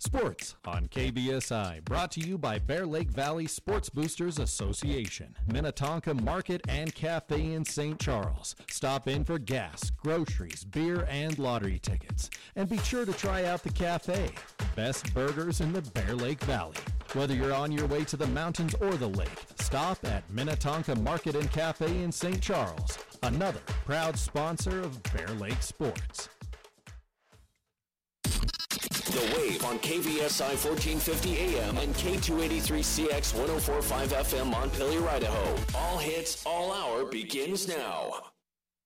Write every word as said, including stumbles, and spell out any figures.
Sports on K B S I, brought to you by Bear Lake Valley Sports Boosters Association, Minnetonka Market and Cafe in Saint Charles. Stop in for gas, groceries, beer, and lottery tickets. And be sure to try out the cafe. Best burgers in the Bear Lake Valley. Whether you're on your way to the mountains or the lake, stop at Minnetonka Market and Cafe in Saint Charles, another proud sponsor of Bear Lake Sports. The Wave on K V S I fourteen fifty A M and K two eighty-three C X one oh four point five F M Montpelier, Idaho. All hits, all hour begins now.